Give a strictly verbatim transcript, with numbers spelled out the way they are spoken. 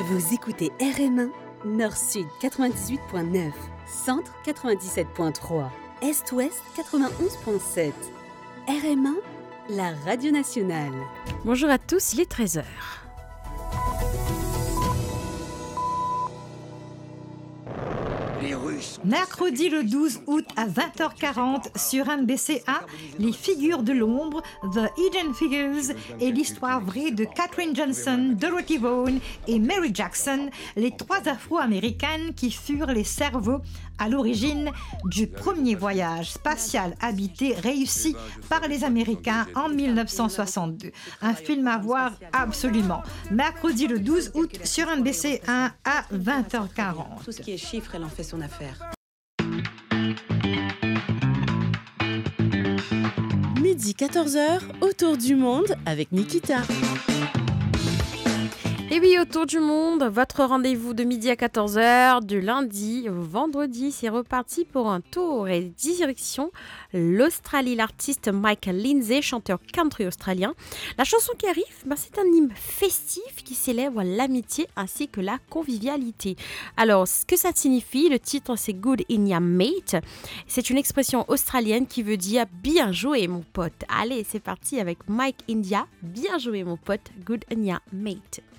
Vous écoutez R M un, Nord-Sud quatre-vingt-dix-huit point neuf, Centre quatre-vingt-dix-sept point trois, Est-Ouest quatre-vingt-onze point sept. R M un, la radio nationale. Bonjour à tous, il est treize heures. Mercredi le douze août à vingt heures quarante sur N B C A, Les Figures de l'ombre, The Hidden Figures et l'histoire vraie de Katherine Johnson, Dorothy Vaughan et Mary Jackson, les trois Afro-Américaines qui furent les cerveaux à l'origine du premier voyage spatial habité réussi par les Américains en dix-neuf cent soixante-deux. Un film à voir absolument. Mercredi le douze août sur N B C un à vingt heures quarante. Tout ce qui est chiffres, elle en fait son affaire. Midi quatorze heures, autour du monde avec Nikita. Et oui, autour du monde, votre rendez-vous de midi à quatorze heures, du lundi au vendredi, c'est reparti pour un tour et direction l'Australie. L'artiste Mike Lindsay, chanteur country australien. La chanson qui arrive, ben, c'est un hymne festif qui célèbre l'amitié ainsi que la convivialité. Alors, ce que ça signifie, le titre c'est Good in ya mate. C'est une expression australienne qui veut dire bien joué mon pote. Allez, c'est parti avec Mike India, bien joué mon pote, Good in ya mate.